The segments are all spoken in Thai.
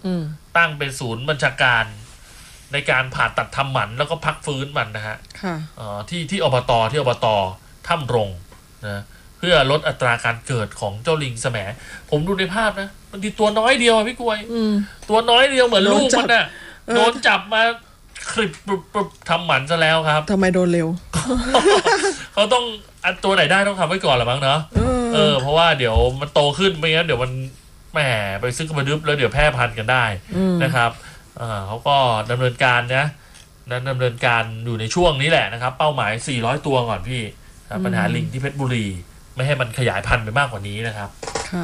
ตั้งเป็นศูนย์บัญชาการในการผ่าตัดทำหมันแล้วก็พักฟื้นมันนะฮะที่อบตถ้ำรงนะเพื่อลดอัตราการเกิดของเจ้าลิงแสมผมดูในภาพนะมันดีตัวน้อยเดียวพี่กวยตัวน้อยเดียวเหมือนลูกมันน่ะโดนจับมาคลิปทำหมันซะแล้วครับทำไมโดนเร็วเขาต้องตัวไหนได้ต้องทำไว้ก่อนหรือมั้งเนาะเพราะว่าเดี๋ยวมันโตขึ้นไม่งั้นเดี๋ยวมันแหมไปซื้อกระดึ๊บแล้วเดี๋ยวแพร่พันธุ์กันได้นะครับเขาก็ดำเนินการนะดำเนินการอยู่ในช่วงนี้แหละนะครับเป้าหมาย400ตัวก่อนพี่ปัญหาลิงที่เพชรบุรีไม่ให้มันขยายพันธุ์ไปมากกว่านี้นะครับค่ะ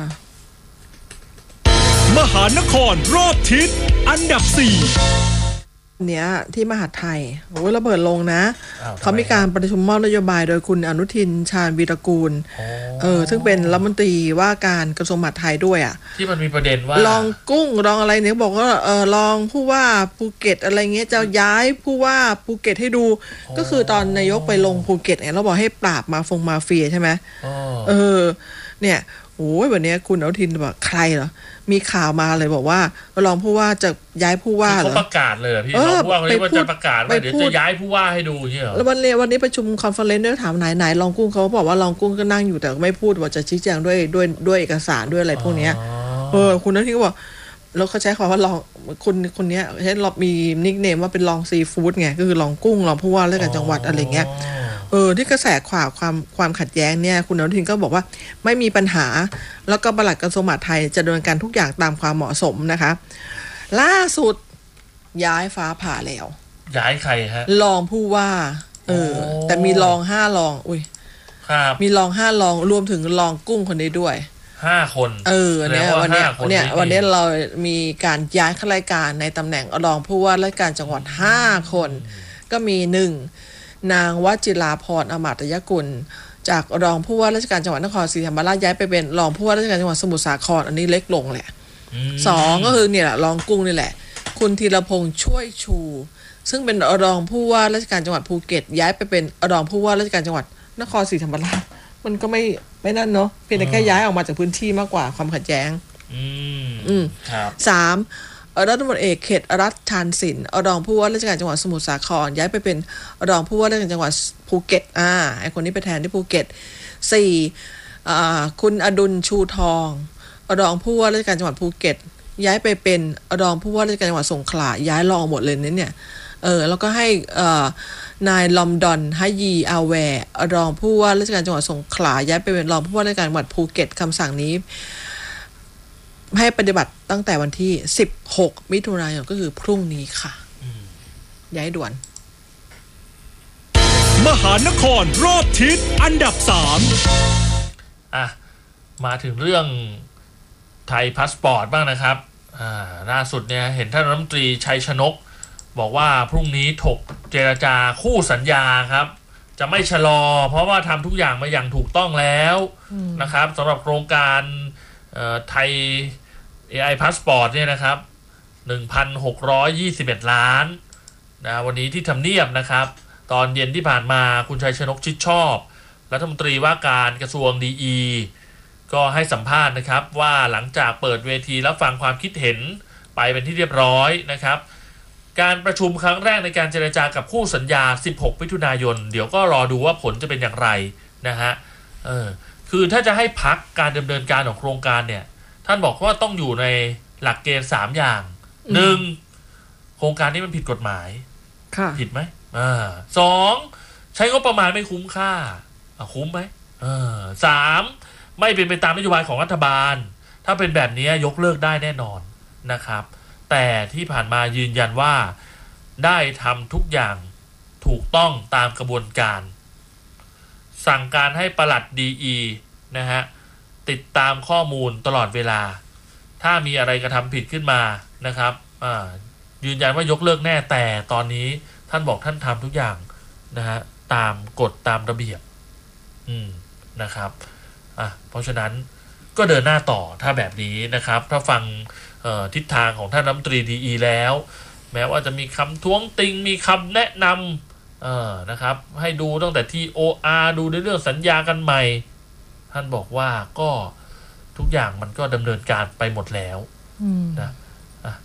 มหานครรอบทิศอันดับ4 เนี้ยที่มหาไทยโอ้ยระเบิดลงนะเขามีการประชุมมอบนโยบายโดยคุณอนุทินชาญวีรกูลซึ่งเป็นรัฐมนตรีว่าการกระทรวงมหาดไทยด้วยที่มันมีประเด็นว่าลองกุ้งลองอะไรเนี่ยบอกว่าลองผู้ว่าภูเก็ตอะไรเงี้ยจะย้ายผู้ว่าภูเก็ตให้ดูก็คือตอนนายกไปลงภูเก็ตเนี่ยเราบอกให้ปราบมาเฟียใช่ไหมเนี่ยโอ้ยวันนี้คุณอนุทินบอกใครเหรอมีข่าวมาเลยบอกว่ารองผู้ว่าจะย้ายผู้ว่าเหรอเขาประกาศเลยพี่รองผู้ว่าเขาจะประกาศว่าเดี๋ยวจะย้ายผู้ว่าให้ดูใช่เหรอแล้ววันนี้ประชุมคอนเฟอเรนซ์ด้วยถามไหนรองกุ้งเขาบอกว่ารองกุ้งก็นั่งอยู่แต่ไม่พูดว่าจะชี้แจงด้วยเอกสารด้วยอะไรพวกนี้คุณอนุทินก็บอกแล้วเขาใช้คำว่ารองคนนี้ใช้มีนิคเนมว่าเป็นรองซีฟู้ดไงก็คือรองกุ้งรองผู้ว่าราชการจังหวัดอะไรเงี้ยที่กระแสความขัดแย้งเนี่ยคุณอนุทินก็บอกว่าไม่มีปัญหาแล้วก็ปลัดกระทรวงมหาดไทยจะดำเนินการทุกอย่างตามความเหมาะสมนะคะล่าสุดย้ายฟ้าผ่าแล้วย้ายใครฮะรองผู้ว่าแต่มีรอง5รองอุ้ยครับมีรอง5รองรวมถึงรองกุ้งคนนี้ด้วย 5คนเนี่ยวันนี้เรามีการย้ายข้าราชการในตำแหน่งรองผู้ว่าราชการจังหวัด5คนก็มี1นางวจิราพรอมาตยกุลจากรองผู้ว่าราชการจังหวัดนครศรีธรรมราชย้ายไปเป็นรองผู้ว่าราชการจังหวัดสมุทรสาครอันนี้เล็กลงแหละ2ก็คือเนี่ยแหละรองกุ้งนี่แหละคุณธีรพงษ์ช่วยชูซึ่งเป็นรองผู้ว่าราชการจังหวัดภูเก็ตย้ายไปเป็นรองผู้ว่าราชการจังหวัดนครศรีธรรมราชมันก็ไม่นั่นเนาะเพียงแต่แค่ย้ายออกมาจากพื้นที่มากกว่าความขัดแย้งครับ 3รัฐมนตรีเอกเขตรัฐชาญศิลป์รองผู้ว่าราชการจังหวัดสมุทรสาครย้ายไปเป็นรองผู้ว่าราชการจังหวัดภูเก็ตไอคนนี้ไปแทนที่ภูเก็ต4คุณอดุลชูทองรองผู้ว่าราชการจังหวัดภูเก็ตย้ายไปเป็นรองผู้ว่าราชการจังหวัดสงขลาย้ายรองหมดเลยเนี่ยแล้วก็ให้นายลอมดอนฮยีอาแวร์รองผู้ว่าราชการจังหวัดสงขลาย้ายไปเป็นรองผู้ว่าราชการจังหวัดภูเก็ตคำสั่งนี้ให้ปฏิบัติตั้งแต่วันที่16มิถุนายนก็คือพรุ่งนี้ค่ะย้ายด่วนมหานครรอบทิศอันดับ 3มาถึงเรื่องไทยพาสปอร์ตบ้างนะครับล่าสุดเนี่ยเห็นท่านรัฐมนตรีชัยชนกบอกว่าพรุ่งนี้ถกเจรจาคู่สัญญาครับจะไม่ชะลอเพราะว่าทำทุกอย่างมาอย่างถูกต้องแล้วนะครับสำหรับโครงการไทย AI Passport เนี่ยนะครับ 1,621 ล้านนะวันนี้ที่ทำเนียบนะครับตอนเย็นที่ผ่านมาคุณชัยชนกชิดชอบรัฐมนตรีว่าการกระทรวงดีก็ให้สัมภาษณ์นะครับว่าหลังจากเปิดเวทีรับฟังความคิดเห็นไปเป็นที่เรียบร้อยนะครับการประชุมครั้งแรกในการเจรจากับคู่สัญญา16มิถุนายนเดี๋ยวก็รอดูว่าผลจะเป็นอย่างไรนะฮะคือถ้าจะให้พักการดำเนินการของโครงการเนี่ยท่านบอกว่าต้องอยู่ในหลักเกณฑ์3อย่าง1โครงการนี้มันผิดกฎหมายผิดไหม2ใช้งบประมาณไม่คุ้มค่าคุ้มไหม3ไม่เป็นไปตามนโยบายของรัฐบาลถ้าเป็นแบบนี้ยกเลิกได้แน่นอนนะครับแต่ที่ผ่านมายืนยันว่าได้ทำทุกอย่างถูกต้องตามกระบวนการสั่งการให้ปลัดดีนะฮะติดตามข้อมูลตลอดเวลาถ้ามีอะไรกระทำผิดขึ้นมานะครับยืนยันว่ายกเลิกแน่แต่ตอนนี้ท่านบอกท่านทำทุกอย่างนะฮะตามกฎตามระเบียบนะครับเพราะฉะนั้นก็เดินหน้าต่อถ้าแบบนี้นะครับถ้าฟังทิศทางของท่านรัฐมนตรีดีแล้วแม้ว่าจะมีคำท้วงติงมีคำแนะนำนะครับให้ดูตั้งแต่ TOR ดูในเรื่องสัญญากันใหม่ท่านบอกว่าก็ทุกอย่างมันก็ดำเนินการไปหมดแล้วนะ